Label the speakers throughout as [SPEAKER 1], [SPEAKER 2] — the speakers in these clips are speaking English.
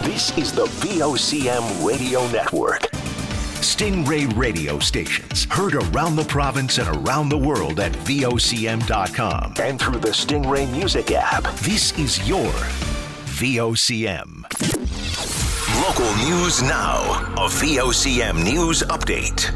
[SPEAKER 1] This is the VOCM Radio Network. Stingray radio stations heard around the province and around the world at VOCM.com and through the Stingray Music app. This is your VOCM. Local news now. A VOCM news update.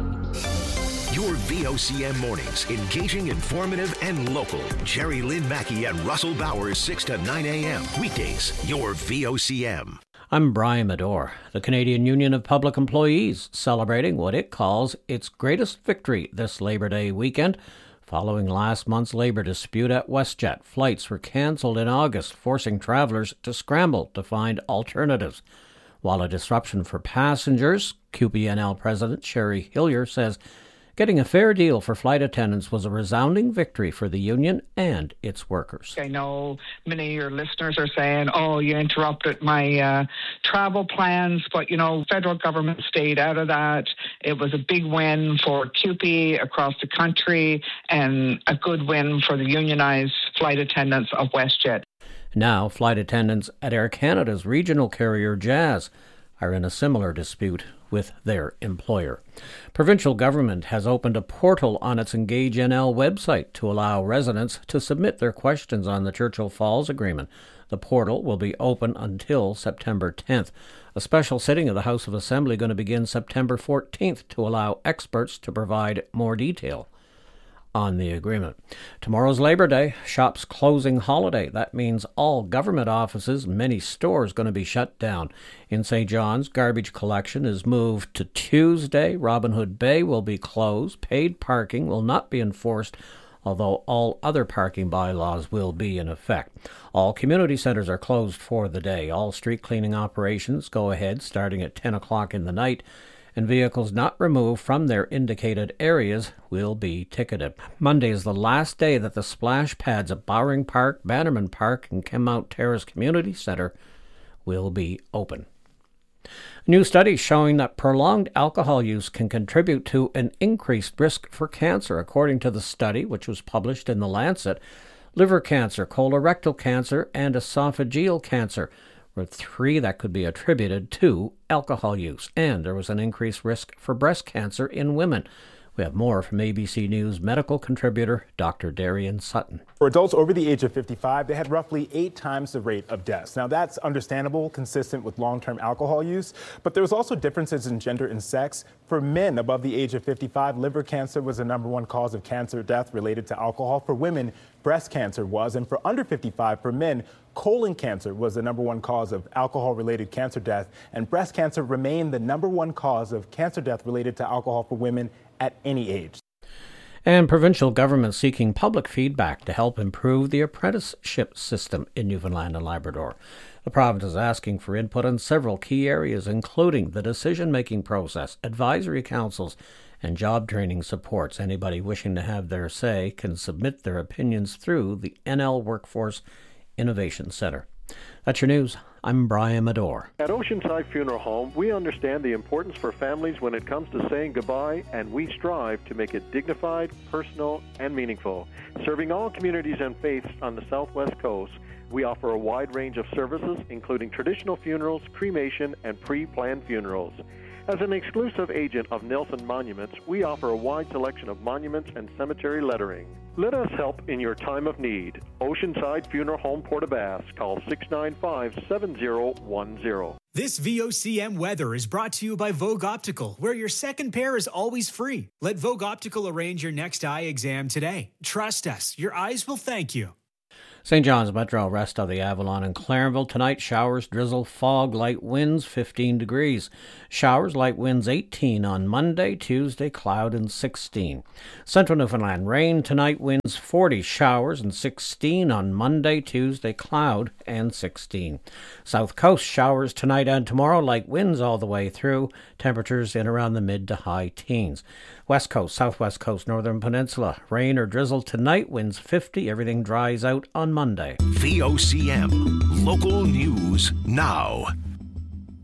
[SPEAKER 1] Your VOCM mornings, engaging, informative, and local. Jerry Lynn Mackey and Russell Bowers, 6 to 9 a.m. Weekdays, your VOCM.
[SPEAKER 2] I'm Brian Medore. The Canadian Union of Public Employees celebrating what it calls its greatest victory this Labor Day weekend. Following last month's labor dispute at WestJet, flights were cancelled in August, forcing travelers to scramble to find alternatives. While a disruption for passengers, QPNL President Sherry Hillier says getting a fair deal for flight attendants was a resounding victory for the union and its workers.
[SPEAKER 3] I know many of your listeners are saying, oh, you interrupted my travel plans, but, federal government stayed out of that. It was a big win for CUPE across the country and a good win for the unionized flight attendants of WestJet.
[SPEAKER 2] Now, flight attendants at Air Canada's regional carrier Jazz are in a similar dispute with their employer. Provincial government has opened a portal on its Engage NL website to allow residents to submit their questions on the Churchill Falls Agreement. The portal will be open until September 10th. A special sitting of the House of Assembly going to begin September 14th to allow experts to provide more detail on the agreement. Tomorrow's Labor Day, shops closing holiday. That means all government offices, many stores going to be shut down. In St. John's, garbage collection is moved to Tuesday. Robin Hood Bay will be closed. Paid parking will not be enforced, although all other parking bylaws will be in effect. All community centres are closed for the day. All street cleaning operations go ahead starting at 10 o'clock in the night, and vehicles not removed from their indicated areas will be ticketed. Monday is the last day that the splash pads at Bowring Park, Bannerman Park, and Kenmount Terrace Community Centre will be open. A new study showing that prolonged alcohol use can contribute to an increased risk for cancer. According to the study, which was published in The Lancet, liver cancer, colorectal cancer, and esophageal cancer were three that could be attributed to alcohol use, and there was an increased risk for breast cancer in women. We have more from ABC News medical contributor Dr. Darian Sutton.
[SPEAKER 4] For adults over the age of 55, they had roughly 8 times the rate of deaths. Now, that's understandable, consistent with long-term alcohol use, but there was also differences in gender and sex. For men above the age of 55, liver cancer was the #1 cause of cancer death related to alcohol. For women, breast cancer was, and for under 55, for men, colon cancer was the #1 cause of alcohol-related cancer death, and breast cancer remained the #1 cause of cancer death related to alcohol for women at any age.
[SPEAKER 2] And provincial government seeking public feedback to help improve the apprenticeship system in Newfoundland and Labrador. The province is asking for input on several key areas, including the decision-making process, advisory councils, and job training supports. Anybody wishing to have their say can submit their opinions through the NL Workforce Innovation Centre. That's your news. I'm Brian Medore.
[SPEAKER 5] At Oceanside Funeral Home, we understand the importance for families when it comes to saying goodbye, and we strive to make it dignified, personal, and meaningful. Serving all communities and faiths on the Southwest Coast, we offer a wide range of services, including traditional funerals, cremation, and pre-planned funerals. As an exclusive agent of Nelson Monuments, we offer a wide selection of monuments and cemetery lettering. Let us help in your time of need. Oceanside Funeral Home, Port-aux-Basques. Call 695-7010.
[SPEAKER 6] This VOCM weather is brought to you by Vogue Optical, where your second pair is always free. Let Vogue Optical arrange your next eye exam today. Trust us, your eyes will thank you.
[SPEAKER 2] St. John's Metro, rest of the Avalon and Clarenville. Tonight, showers, drizzle, fog, light winds, 15 degrees. Showers, light winds, 18 on Monday. Tuesday, cloud and 16. Central Newfoundland, rain tonight, winds 40. Showers and 16 on Monday. Tuesday, cloud and 16. South Coast, showers tonight and tomorrow, light winds all the way through. Temperatures in around the mid to high teens. West Coast, Southwest Coast, Northern Peninsula, rain or drizzle tonight, winds 50. Everything dries out on Monday.
[SPEAKER 1] VOCM, local news now.